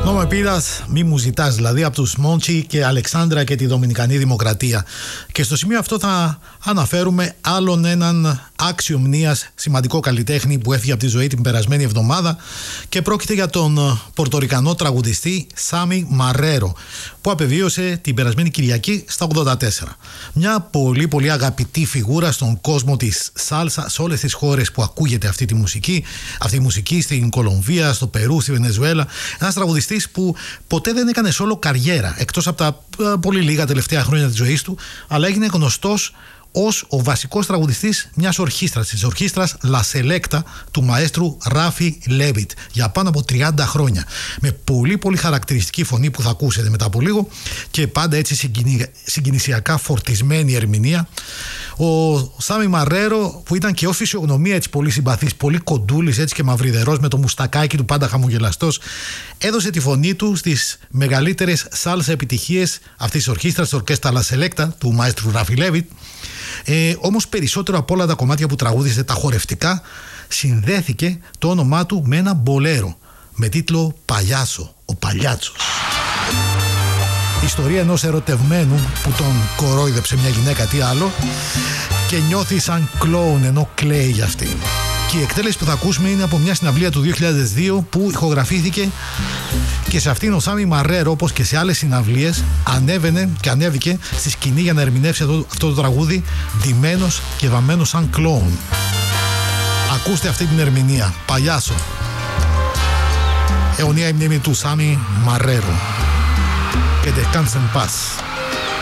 No me pidas, μη μου ζητάς, δηλαδή από τους Μόντσι και Αλεξάνδρα και τη Δομινικανή Δημοκρατία. Και στο σημείο αυτό θα αναφέρουμε άλλον έναν άξιο μνήας σημαντικό καλλιτέχνη που έφυγε από τη ζωή την περασμένη εβδομάδα, και πρόκειται για τον πορτορικανό τραγουδιστή Σάμι Μαρέρο, που απεβίωσε την περασμένη Κυριακή στα 84. Μια πολύ πολύ αγαπητή φιγούρα στον κόσμο της σάλσα, σε όλες τις χώρες που ακούγεται αυτή η μουσική, στην Κολομβία, στο Περού, στη Βενεζουέλα. Ένας τραγουδιστής που ποτέ δεν έκανε σόλο καριέρα, εκτός από τα πολύ λίγα τελευταία χρόνια της ζωής του, αλλά έγινε γνωστός ως ο βασικός τραγουδιστής μιας ορχήστρας, της ορχήστρας La Selecta του μαέστρου Ράφι Λέβιτ, για πάνω από 30 χρόνια. Με πολύ πολύ χαρακτηριστική φωνή που θα ακούσετε μετά από λίγο, και πάντα έτσι συγκινησιακά φορτισμένη ερμηνεία. Ο Σάμι Μαρέρο, που ήταν και ως φυσιογνωμία έτσι πολύ συμπαθής, πολύ κοντούλης έτσι και μαυριδερός, με το μουστακάκι του πάντα χαμογελαστός, έδωσε τη φωνή του στις μεγαλύτερες σάλσα επιτυχίες αυτής της ορχήστρας, της ορκέστα La Selecta του μαέστρου Ράφι Λέβιτ. Όμως περισσότερο από όλα τα κομμάτια που τραγούδισε, τα χορευτικά, συνδέθηκε το όνομά του με ένα μπολέρο με τίτλο «Παλιάσο», ο Παλιάτσος. Ιστορία ενός ερωτευμένου που τον κορόιδεψε μια γυναίκα, τι άλλο, και νιώθει σαν κλόουν ενώ κλαίει για αυτή. Και η εκτέλεση που θα ακούσουμε είναι από μια συναυλία του 2002 που ηχογραφήθηκε, και σε αυτήν ο Σάμι Μαρέρο, όπως και σε άλλες συναυλίες, ανέβαινε και ανέβηκε στη σκηνή για να ερμηνεύσει αυτό το τραγούδι ντυμένος και βαμμένος σαν κλόουν. Ακούστε αυτή την ερμηνεία, «Παλιάσο». Αιωνία η μνήμη του Σάμι Μαρέρο. Και descansen en paz.